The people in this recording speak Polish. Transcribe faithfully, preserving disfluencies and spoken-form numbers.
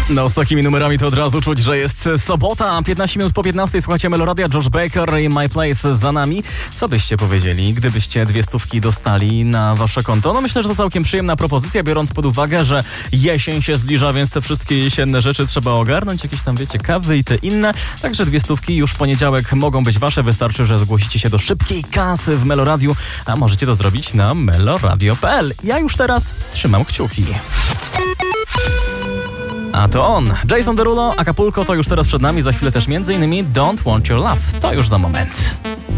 No z takimi numerami to od razu czuć, że jest sobota, piętnaście minut po piętnastej. Słuchajcie Meloradia, Josh Baker i My Place za nami. Co byście powiedzieli, gdybyście dwie stówki dostali na wasze konto? No myślę, że to całkiem przyjemna propozycja, biorąc pod uwagę, że jesień się zbliża, więc te wszystkie jesienne rzeczy trzeba ogarnąć, jakieś tam wiecie, kawy i te inne. Także dwie stówki już w poniedziałek mogą być wasze, wystarczy, że zgłosicie się do szybkiej kasy w Meloradiu, a możecie to zrobić na meloradio kropka p l. Ja już teraz trzymam kciuki. A to on, Jason Derulo, Acapulco to już teraz przed nami, za chwilę też między innymi Don't Want Your Love, to już za moment.